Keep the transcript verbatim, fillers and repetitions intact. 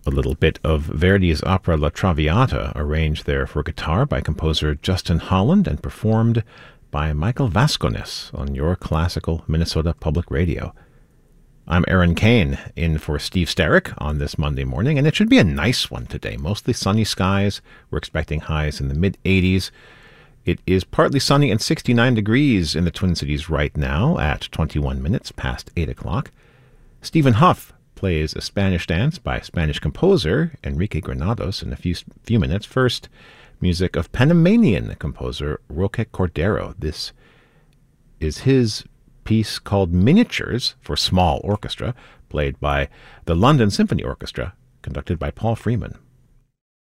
a little bit of Verdi's opera La Traviata, arranged there for guitar by composer Justin Holland and performed by Michael Vascones on your classical Minnesota Public Radio. I'm Aaron Kane, in for Steve Starrick on this Monday morning, and it should be a nice one today. Mostly sunny skies. We're expecting highs in the mid eighties. It is partly sunny and sixty-nine degrees in the Twin Cities right now at twenty-one minutes past eight o'clock. Stephen Huff plays a Spanish dance by Spanish composer Enrique Granados in a few, few minutes. First, music of Panamanian composer Roque Cordero. This is his piece called Miniatures for Small Orchestra, played by the London Symphony Orchestra, conducted by Paul Freeman.